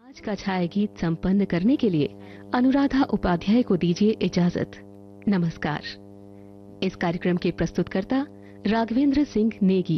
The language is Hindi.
आज का छाया गीत संपन्न करने के लिए अनुराधा उपाध्याय को दीजिए इजाजत। नमस्कार। इस कार्यक्रम के प्रस्तुतकर्ता राघवेंद्र सिंह नेगी।